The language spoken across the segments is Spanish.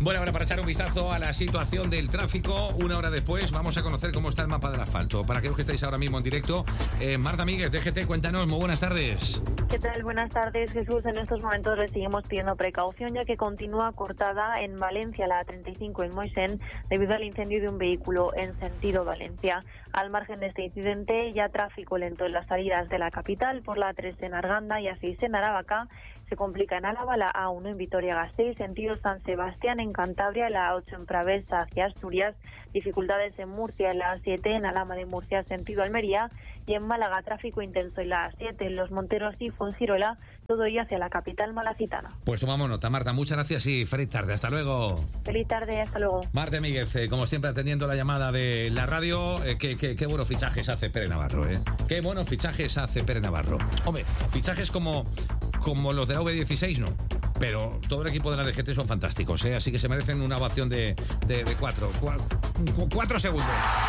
Bueno, ahora para echar un vistazo a la situación del tráfico, una hora después vamos a conocer cómo está el mapa del asfalto. Para aquellos que estáis ahora mismo en directo, Marta Míguez, DGT, cuéntanos, muy buenas tardes. ¿Qué tal? Buenas tardes, Jesús. En estos momentos le seguimos pidiendo precaución ya que continúa cortada en Valencia la A35 en Moixent debido al incendio de un vehículo en sentido Valencia. Al margen de este incidente, ya tráfico lento en las salidas de la capital por la A3 en Arganda y A6 en Aravaca. Se complica en Álava la A1 en Vitoria-Gasteiz, sentido San Sebastián en Cantabria, la A8 en Pravesa hacia Asturias, dificultades en Murcia en la A7 en Alhama de Murcia sentido Almería y en Málaga tráfico intenso en la A7 en Los Monteros y Fuengirola, todo ello hacia la capital malacitana. Pues tomamos nota, Marta, muchas gracias y feliz tarde, hasta luego. Feliz tarde, hasta luego. Marta Míguez, como siempre atendiendo la llamada de la radio, qué buenos fichajes hace Pere Navarro, Qué buenos fichajes hace Pere Navarro. Hombre, fichajes como los de la V16 no, pero todo el equipo de la DGT son fantásticos, así que se merecen una ovación de 4 segundos.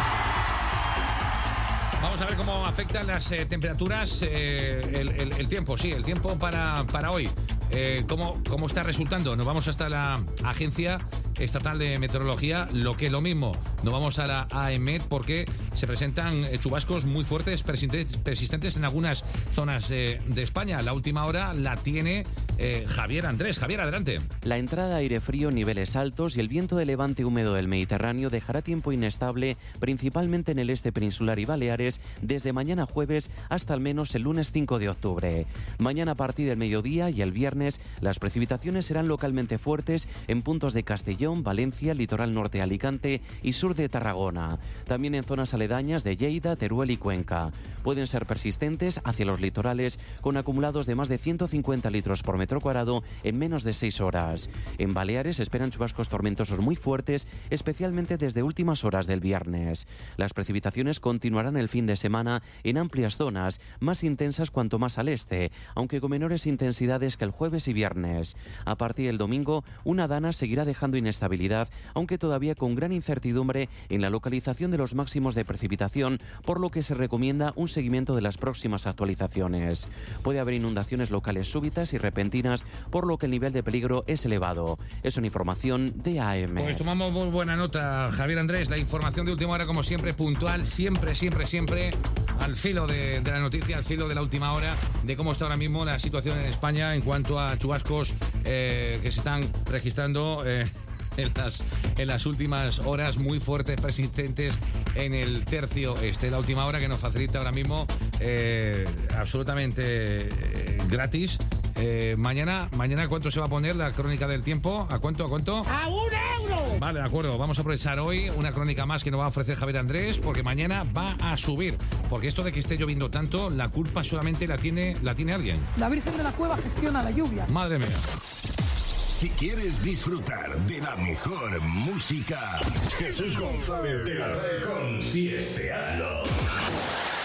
Vamos a ver cómo afectan las temperaturas, el tiempo, el tiempo para hoy. ¿Cómo está resultando? Nos vamos hasta la Agencia Estatal de Meteorología, lo que es lo mismo. Nos vamos a la AEMET porque se presentan chubascos muy fuertes, persistentes en algunas zonas de España. La última hora la tiene Javier Andrés. Javier, adelante. La entrada de aire frío, niveles altos y el viento de levante húmedo del Mediterráneo dejará tiempo inestable, principalmente en el este peninsular y Baleares, desde mañana jueves hasta al menos el lunes 5 de octubre. Mañana a partir del mediodía y el viernes, las precipitaciones serán localmente fuertes en puntos de Castellón, Valencia, litoral norte de Alicante y sur de Tarragona. También en zonas aledañas de Lleida, Teruel y Cuenca. Pueden ser persistentes hacia los litorales con acumulados de más de 150 litros por metro cuadrado en menos de 6 horas. En Baleares esperan chubascos tormentosos muy fuertes, especialmente desde últimas horas del viernes. Las precipitaciones continuarán el fin de semana en amplias zonas, más intensas cuanto más al este, aunque con menores intensidades que el jueves y viernes. A partir del domingo, una dana seguirá dejando inestabilidad, aunque todavía con gran incertidumbre en la localización de los máximos de precipitación, por lo que se recomienda un seguimiento de las próximas actualizaciones. Puede haber inundaciones locales súbitas y repentinas, por lo que el nivel de peligro es elevado. Es una información de AM. Pues tomamos muy buena nota, Javier Andrés. La información de última hora, como siempre, puntual, siempre al filo de la noticia, al filo de la última hora, de cómo está ahora mismo la situación en España en cuanto a chubascos que se están registrando en las últimas horas, muy fuertes, persistentes en el tercio este. La última hora que nos facilita ahora mismo absolutamente gratis. Mañana, ¿cuánto se va a poner la crónica del tiempo? ¿A cuánto? ¡A €1! Vale, de acuerdo. Vamos a aprovechar hoy una crónica más que nos va a ofrecer Javier Andrés, porque mañana va a subir. Porque esto de que esté lloviendo tanto, la culpa solamente la tiene alguien. La Virgen de la Cueva gestiona la lluvia. Madre mía. Si quieres disfrutar de la mejor música, Jesús González te la trae con Fiesteando.